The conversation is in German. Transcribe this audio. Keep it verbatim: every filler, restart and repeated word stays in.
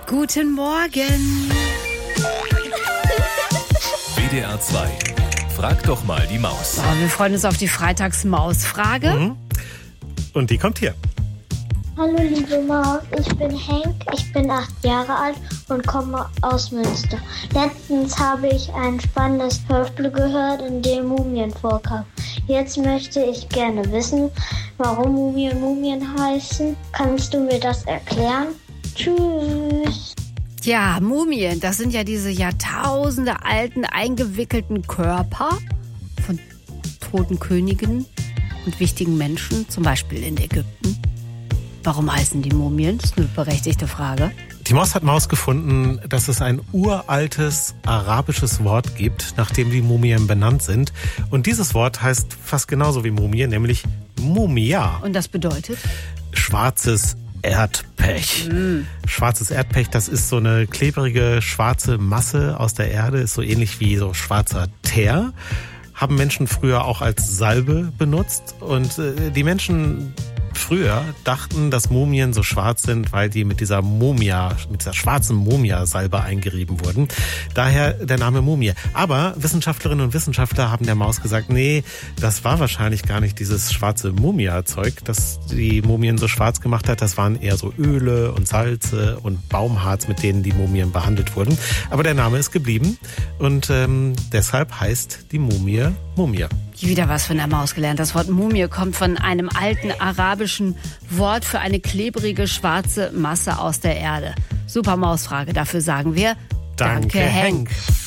Guten Morgen. W D R zwei. Frag doch mal die Maus. So, wir freuen uns auf die Freitagsmausfrage. Mhm. Und die kommt hier. Hallo liebe Maus, ich bin Henk, ich bin acht Jahre alt und komme aus Münster. Letztens habe ich ein spannendes Hörspiel gehört, in dem Mumien vorkamen. Jetzt möchte ich gerne wissen, warum Mumien Mumien heißen. Kannst du mir das erklären? Tschüss. Ja, Mumien, das sind ja diese Jahrtausende alten, eingewickelten Körper von toten Königen und wichtigen Menschen, zum Beispiel in Ägypten. Warum heißen die Mumien? Das ist eine berechtigte Frage. Die Maus hat Maus gefunden, dass es ein uraltes arabisches Wort gibt, nach dem die Mumien benannt sind. Und dieses Wort heißt fast genauso wie Mumie, nämlich Mumia. Und das bedeutet? Schwarzes Erdpech. Mm. Schwarzes Erdpech, das ist so eine klebrige schwarze Masse aus der Erde, ist so ähnlich wie so schwarzer Teer. Haben Menschen früher auch als Salbe benutzt. Und äh, die Menschen früher dachten, dass Mumien so schwarz sind, weil die mit dieser Mumia, mit dieser schwarzen Mumia-Salbe eingerieben wurden. Daher der Name Mumie. Aber Wissenschaftlerinnen und Wissenschaftler haben der Maus gesagt, nee, das war wahrscheinlich gar nicht dieses schwarze Mumia-Zeug, das die Mumien so schwarz gemacht hat. Das waren eher so Öle und Salze und Baumharz, mit denen die Mumien behandelt wurden. Aber der Name ist geblieben und ähm, deshalb heißt die Mumie Mumie. Wieder was von der Maus gelernt. Das Wort Mumie kommt von einem alten arabischen Wort für eine klebrige schwarze Masse aus der Erde. Super Mausfrage. Dafür sagen wir Danke, Danke Henk. Henk.